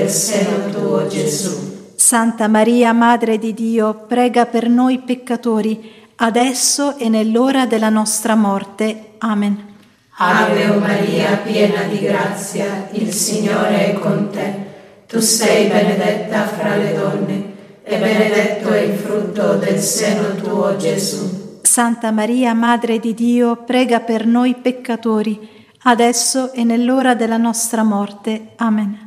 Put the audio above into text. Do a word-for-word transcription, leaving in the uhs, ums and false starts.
del seno tuo, Gesù. Santa Maria, Madre di Dio, prega per noi peccatori, adesso e nell'ora della nostra morte. Amen. Ave Maria, piena di grazia, il Signore è con te. Tu sei benedetta fra le donne, e benedetto è il frutto del seno tuo, Gesù. Santa Maria, Madre di Dio, prega per noi peccatori, adesso e nell'ora della nostra morte. Amen.